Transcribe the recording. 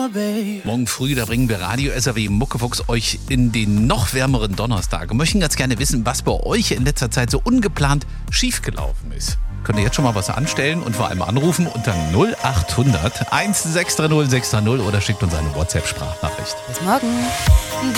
Morgen früh, da bringen wir Radio SAW Muckefuchs euch in den noch wärmeren Donnerstag und möchten ganz gerne wissen, was bei euch in letzter Zeit so ungeplant schiefgelaufen ist. Könnt ihr jetzt schon mal was anstellen und vor allem anrufen unter 0800 1630 630 oder schickt uns eine WhatsApp-Sprachnachricht. Bis morgen.